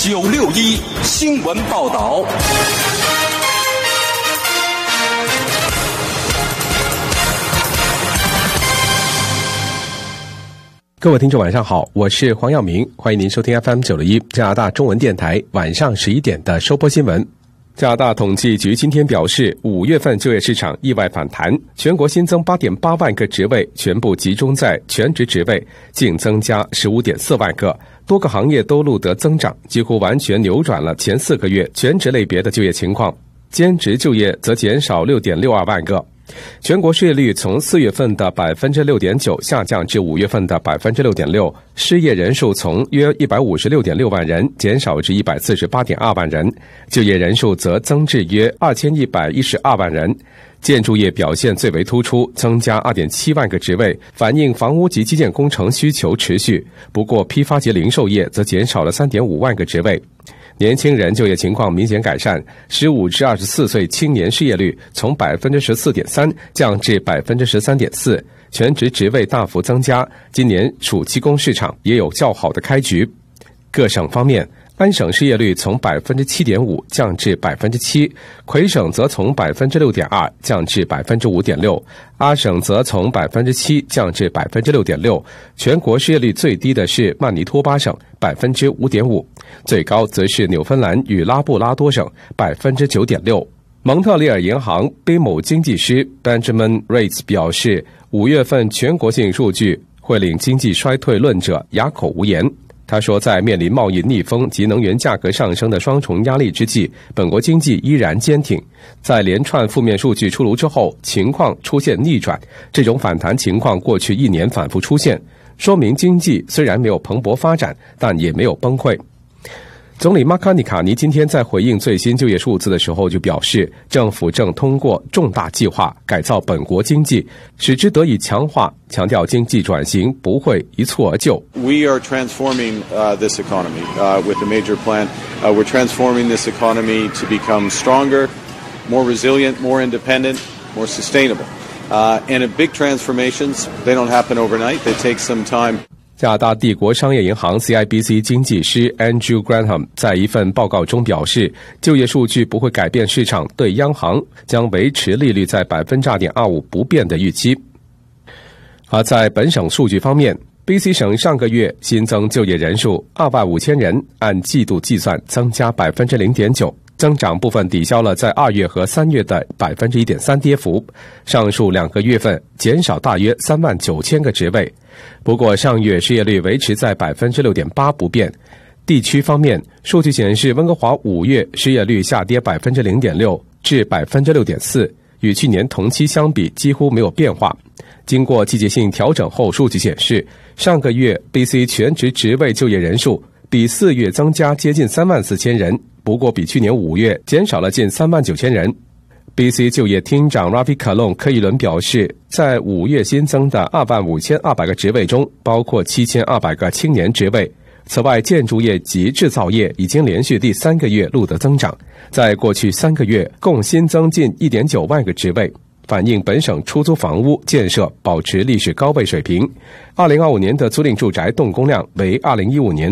961新闻报道。 各位听众晚上好，我是黄耀明，欢迎您收听 FM961 加拿大中文电台晚上11点的收播新闻。加拿大统计局今天表示，5月份就业市场意外反弹，全国新增 8.8 万个职位，全部集中在全职职位，净增加 15.4 万个，多个行业都录得增长，几乎完全扭转了前4个月全职类别的就业情况。兼职就业则减少 6.62 万个。全国失业率从4月份的 6.9% 下降至5月份的 6.6%， 失业人数从约 156.6 万人减少至 148.2 万人，就业人数则增至约 2112 万人。建筑业表现最为突出，增加 2.7 万个职位，反映房屋及基建工程需求持续。不过批发及零售业则减少了 3.5 万个职位。年轻人就业情况明显改善，15至24岁青年失业率从 14.3% 降至 13.4%， 全职职位大幅增加，今年暑期工市场也有较好的开局。各省方面，安省失业率从 7.5% 降至 7%， 魁省则从 6.2% 降至 5.6%， 阿省则从 7% 降至 6.6%， 全国失业率最低的是曼尼托巴省 5.5%， 最高则是纽芬兰与拉布拉多省 9.6%。 蒙特利尔银行贝某经济师 Benjamin Reitz 表示，5月份全国性数据会令经济衰退论者哑口无言。他说，在面临贸易逆风及能源价格上升的双重压力之际，本国经济依然坚挺。在连串负面数据出炉之后，情况出现逆转，这种反弹情况过去1年反复出现，说明经济虽然没有蓬勃发展，但也没有崩溃。总理马卡尼卡尼今天在回应最新就业数字的时候就表示，政府正通过重大计划改造本国经济，使之得以强化，强调经济转型不会一蹴而就。 We are transforming this economy with a major plan. We're transforming this economy to become stronger, more resilient, more independent, more sustainable. And big transformations, they don't happen overnight. They take some time. 加拿大帝国商业银行 CIBC 经济师 Andrew Grantham 在一份报告中表示，就业数据不会改变市场对央行将维持利率在 2.25% 不变的预期。而在本省数据方面， BC 省上个月新增就业人数2万5千人，按季度计算增加 0.9%， 增长部分抵消了在2月和3月的 1.3% 跌幅，上述2个月份减少大约3万9千个职位。不过上月失业率维持在 6.8% 不变。地区方面，数据显示温哥华5月失业率下跌 0.6% 至 6.4%， 与去年同期相比几乎没有变化。经过季节性调整后，数据显示上个月 BC 全职职位就业人数比4月增加接近3万4千人，不过比去年5月减少了近3万9千人。BC 就业厅长 Ravi Kalon 柯一伦表示，在5月新增的25200个职位中，包括7200个青年职位。此外，建筑业及制造业已经连续第3个月录得增长，在过去3个月共新增近 1.9 万个职位，反映本省出租房屋建设保持历史高位水平。2025年的租赁住宅动工量为2015年